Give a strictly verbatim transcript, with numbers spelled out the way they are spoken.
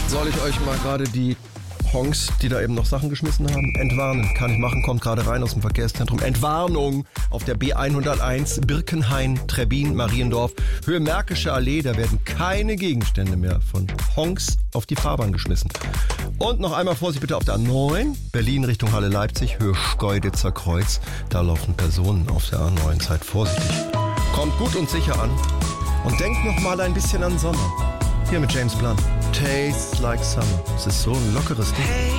Soll ich euch mal gerade die Honks, die da eben noch Sachen geschmissen haben, entwarnen? Kann ich machen, kommt gerade rein aus dem Verkehrszentrum. Entwarnung auf der B hunderteins Birkenhain, Trebbin, Mariendorf, Höhe Märkische Allee. Da werden keine Gegenstände mehr von Honks auf die Fahrbahn geschmissen. Und noch einmal Vorsicht bitte auf der A neun, Berlin Richtung Halle Leipzig, Höhe Schkeuditzer Kreuz. Da laufen Personen auf der A neun. Seid vorsichtig. Kommt gut und sicher an. Und denkt noch mal ein bisschen an Sommer. Hier mit James Blunt. Tastes like summer. Es ist so ein lockeres Ding.